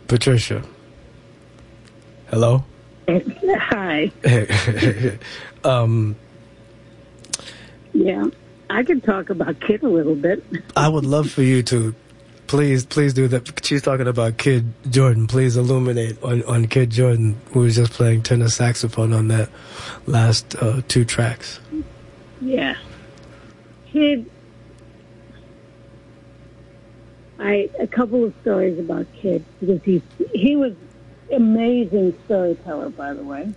Patricia. Hello? Hi. Yeah, I could talk about Kid a little bit. I would love for you to. Please do that. She's talking about Kid Jordan. Please illuminate on Kid Jordan, who was just playing tenor saxophone on that last 2 tracks. Yeah. Kid, a couple of stories about Kid, because he was amazing storyteller, by the way.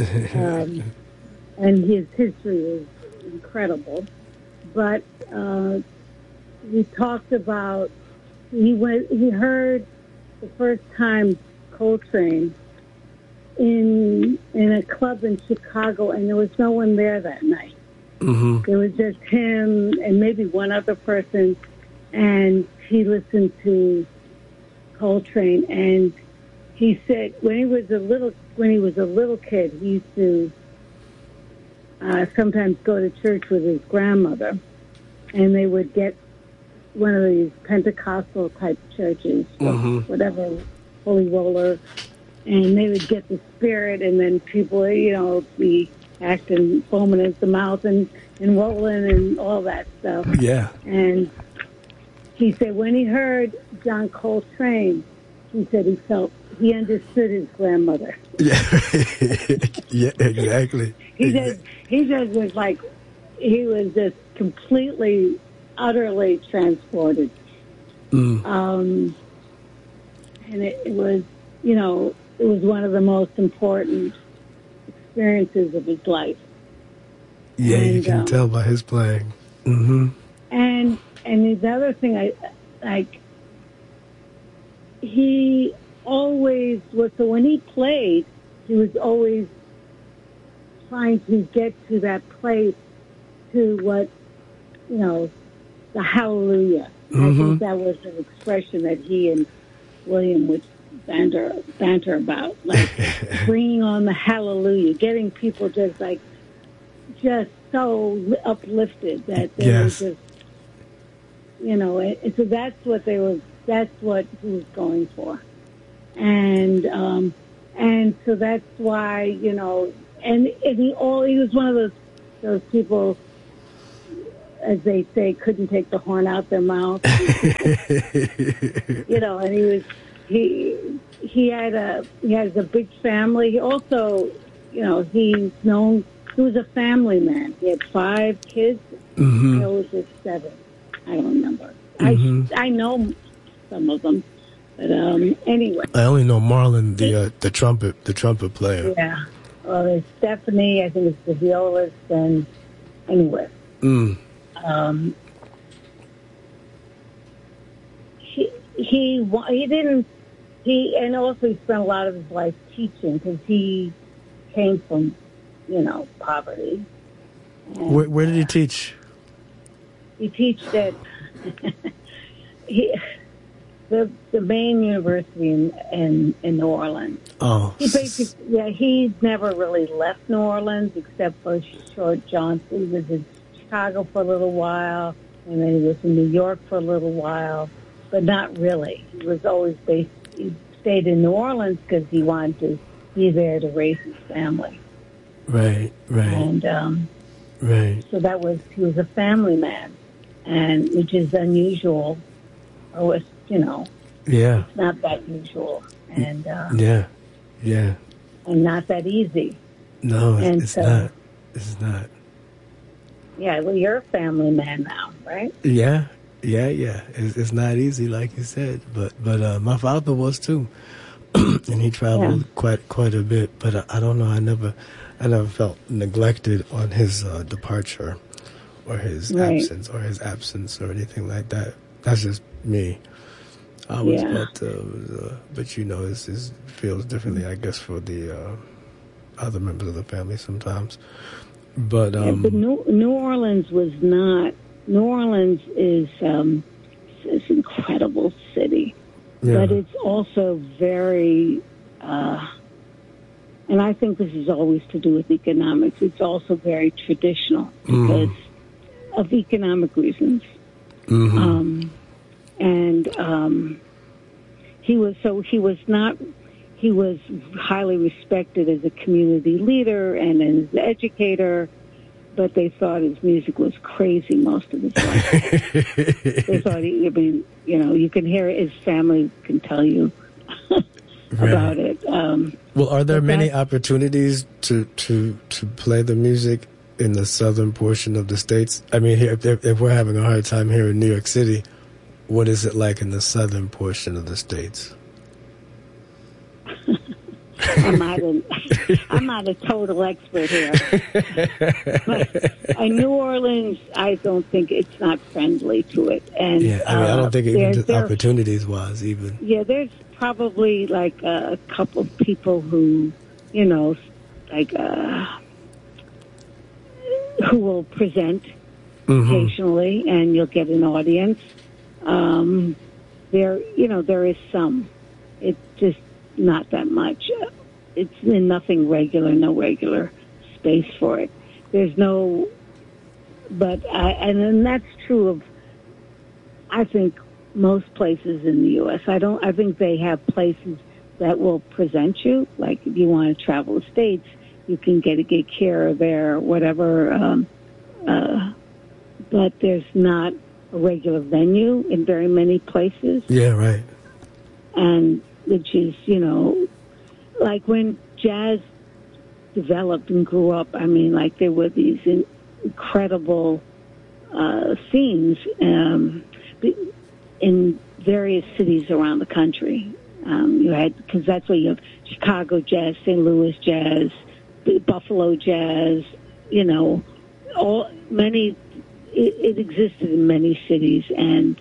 And his history is incredible. But we talked about, he heard the first time Coltrane in a club in Chicago, and there was no one there that night. Mm-hmm. It was just him and maybe one other person, and he listened to Coltrane, and he said when he was a little kid, he used to sometimes go to church with his grandmother, and they would get one of these Pentecostal type churches, mm-hmm. whatever, Holy Roller, and they would get the Spirit, and then people, be acting, foaming at the mouth and rolling and all that stuff. Yeah. And he said when he heard John Coltrane, he said he understood his grandmother. Yeah, yeah, exactly. He just was like, he was just completely, utterly transported. Mm. And it was, it was one of the most important experiences of his life. Yeah, and you can tell by his playing. Mm-hmm. And the other thing, he always was, so when he played, he was always trying to get to that place, to what, the hallelujah. Mm-hmm. I think that was an expression that he and William would banter about, like bringing on the hallelujah, getting people just so uplifted that they were just, and so that's what he was going for. And so that's why, and he was one of those people, as they say, couldn't take the horn out their mouth. And he has a big family. He also, he was a family man. He had 5 kids. Mm-hmm. I always said 7. I don't remember. Mm-hmm. I know some of them, but anyway. I only know Marlon, the trumpet player. Yeah. Well, there's Stephanie. I think it's the violist, and anyway. Mm. And also he spent a lot of his life teaching, because he came from, poverty. And, where did he teach? He taught at the main university in New Orleans. Oh. He's never really left New Orleans except for short jaunts. He was in Chicago for a little while, and then he was in New York for a little while, but not really. He was always he stayed in New Orleans because he wanted to be there to raise his family. Right. And right. So he was a family man, and which is unusual. Or yeah, it's not that usual, and yeah, and not that easy. No, it's not. It's not. Yeah, well, you're a family man now, right? Yeah. It's not easy, like you said, but my father was too, and he traveled quite a bit. But I don't know. I never felt neglected on his departure, or his absence, or anything like that. That's just me. I was, but it feels differently, I guess, for the other members of the family sometimes. But but New Orleans was not. New Orleans is this incredible city, but it's also very, and I think this is always to do with economics. It's also very traditional because of economic reasons. Mm-hmm. he was highly respected as a community leader and as an educator, but they thought his music was crazy most of his life. They thought, you can hear it, his family can tell you about it. Well, are there many opportunities to play the music in the southern portion of the States? I mean, here, if we're having a hard time here in New York City, what is it like in the southern portion of the States? I'm not a total expert here. But in New Orleans, I don't think it's not friendly to it. And I don't think even just opportunities-wise, even. Yeah, there's probably like a couple of people who, who will present occasionally, and you'll get an audience. There is some. It's just not that much. It's nothing regular, no regular space for it. There's no, and then that's true of, I think, most places in the U.S. I think they have places that will present you. Like if you want to travel the States, you can get a gig here or there, whatever. But there's not a regular venue in very many places. Yeah, right. And which is, like when jazz developed and grew up, I mean, like there were these incredible scenes in various cities around the country. You had, because that's where you have Chicago jazz, St. Louis jazz, Buffalo jazz, it existed in many cities, and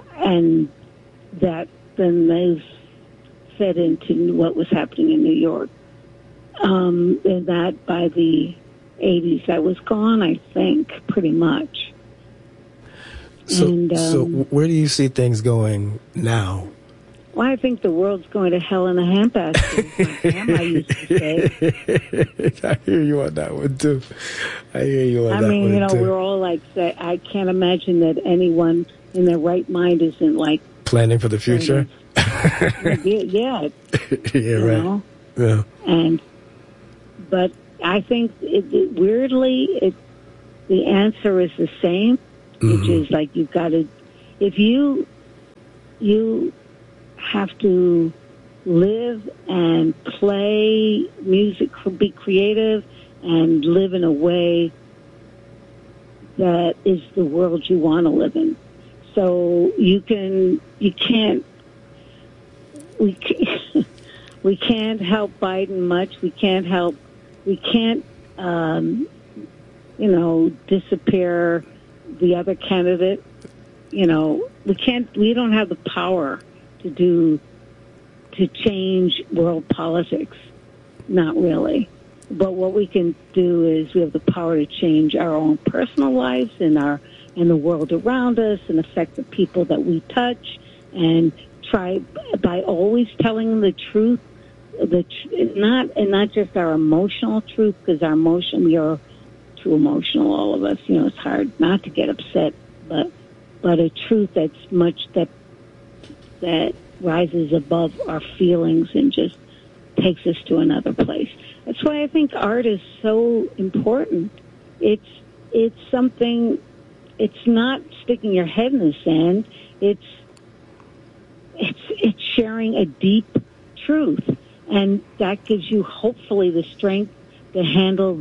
that then those fed into what was happening in New York. And that by the 80s, that was gone, I think, pretty much. So where do you see things going now? Well, I think the world's going to hell in a handbasket, as my grandma used to say. I hear you on that one, too. We're all like, I can't imagine that anyone in their right mind isn't like... planning for the future? Yeah. Yeah, right. Yeah. But I think, weirdly, the answer is the same, which is like you've got to... If you have to live and play music, be creative, and live in a way that is the world you want to live in. So we can't help Biden much. We can't disappear the other candidate. We don't have the power to change world politics. Not really. But what we can do is we have the power to change our own personal lives and the world around us, and affect the people that we touch, and try by always telling them the truth, not just our emotional truth, because we are too emotional, all of us. It's hard not to get upset, but a truth that rises above our feelings and just takes us to another place. That's why I think art is so important. It's something. It's not sticking your head in the sand. It's sharing a deep truth, and that gives you hopefully the strength to handle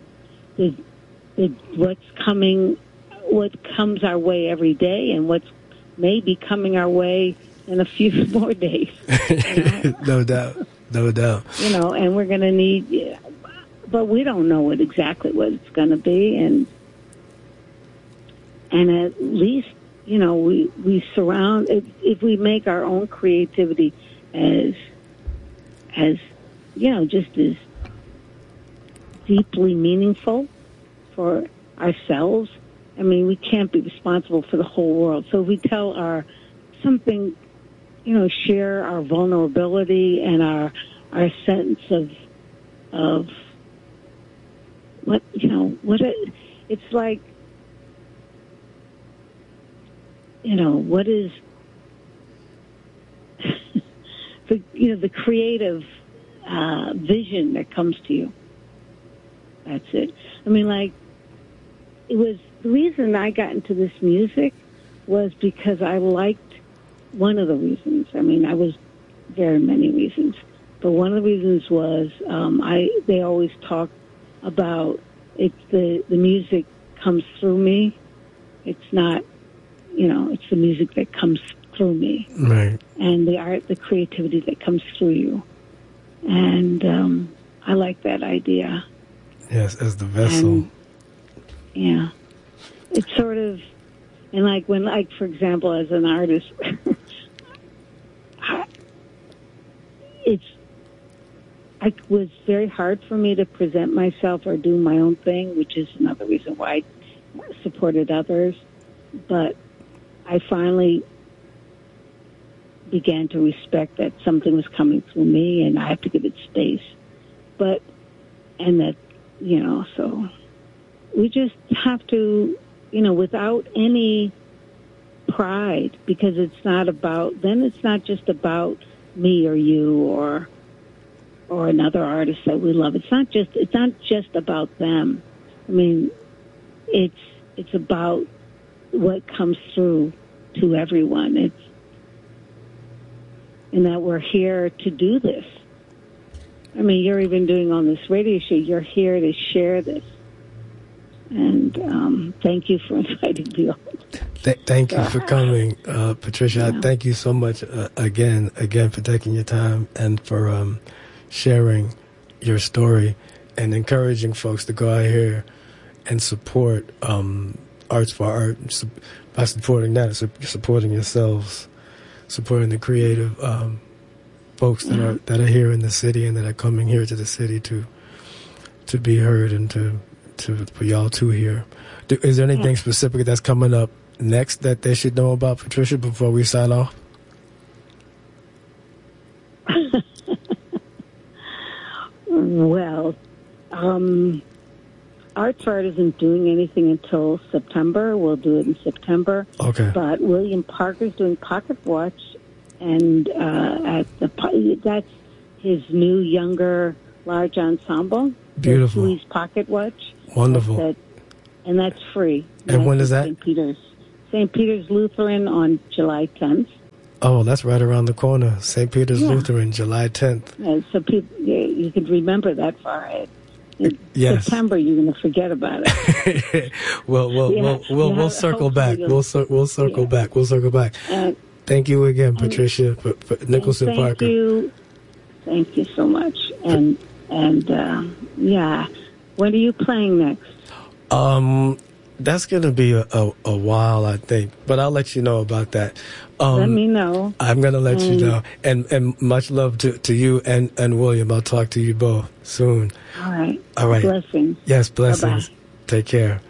what comes our way every day, and what's maybe coming our way in a few more days. No doubt. And we're going to need, but we don't know exactly what it's going to be, and at least, we surround, if we make our own creativity as just as deeply meaningful for ourselves. I mean, we can't be responsible for the whole world. So if we tell share our vulnerability and our sense of it's like, what is, the creative vision that comes to you. That's it. I mean, like, it was the reason I got into this music was because I liked one of the reasons. I mean, I was very many reasons, but one of the reasons was they always talk about it's the music comes through me. It's not, it's the music that comes through me, right? And the art, the creativity that comes through you, and I like that idea. Yes, as the vessel. And, yeah, it's sort of, and like when, like for example, as an artist, it was very hard for me to present myself or do my own thing, which is another reason why I supported others. But I finally began to respect that something was coming through me, and I have to give it space. So we just have to, without any pride, because it's not just about me or you or another artist that we love. It's not just about them. I mean, it's about what comes through to everyone. And that we're here to do this. I mean, you're even doing on this radio show, you're here to share this. And thank you for inviting me on. Thank you for coming, Patricia. Yeah. Thank you so much again for taking your time and for sharing your story and encouraging folks to go out here and support Arts for Art by supporting that, supporting yourselves, supporting the creative folks that are here in the city and that are coming here to the city to be heard and for y'all to hear. Is there anything specific that's coming up next that they should know about, Patricia, before we sign off? Well, Arts for Art isn't doing anything until September. We'll do it in September. Okay. But William Parker's doing Pocket Watch, and that's his new, younger, large ensemble. Beautiful. Louis Pocket Watch. Wonderful. And that's free. And when is that? St. Peter's Lutheran on July 10th. Oh, that's right around the corner. St. Peter's Lutheran, July 10th. Yeah, so you could remember that far ahead. In September, you're going to forget about it. We'll circle back. We'll circle back. We'll circle back. Thank you again, Patricia, for Nicholson Parker. Thank you so much. And when are you playing next? That's going to be a while, I think, but I'll let you know about that. Let me know. I'm going to let you know. And much love to you and William. I'll talk to you both soon. All right. Blessings. Yes, blessings. Bye-bye. Take care.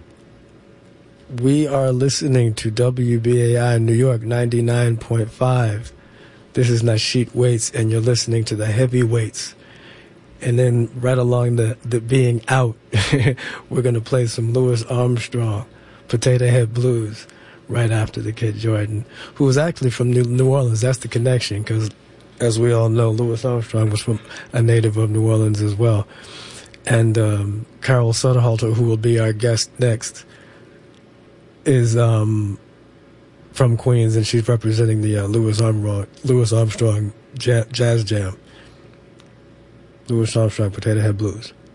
We are listening to WBAI New York 99.5. This is Nasheet Waits, and you're listening to the Heavyweights. And then right along the being out, we're going to play some Louis Armstrong, Potato Head Blues, right after the Kid Jordan, who was actually from New Orleans. That's the connection, because as we all know, Louis Armstrong was from a native of New Orleans as well. And Carol Soderhalter, who will be our guest next, is from Queens, and she's representing the Louis Armstrong Jazz Jam. Louis Armstrong, Potato Head Blues.